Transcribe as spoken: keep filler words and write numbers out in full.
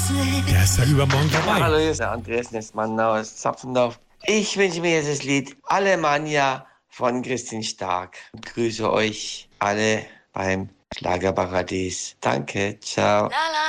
Der ist ja übermorgen Ja, vorbei. hallo, hier ist der Andreas Nestmann aus Zapfendorf. Ich wünsche mir jetzt das Lied Alemannia von Christine Stark. Und grüße euch alle beim Schlagerparadies. Danke, ciao.